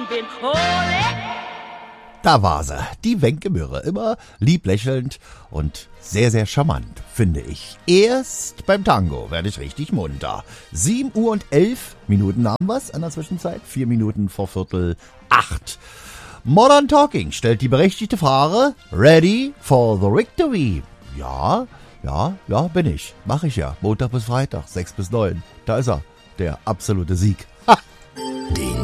bin. Ole! Da war sie, die Wenke Mürre, immer lieb lächelnd und sehr, sehr charmant, finde ich. Erst beim Tango werde ich richtig munter. 7:11 haben wir's an der Zwischenzeit, 4 Minuten vor 7:45. Modern Talking stellt die berechtigte Frage, ready for the victory? Ja, bin ich. Mache ich ja. Montag bis Freitag, 6 bis 9. Da ist er, der absolute Sieg.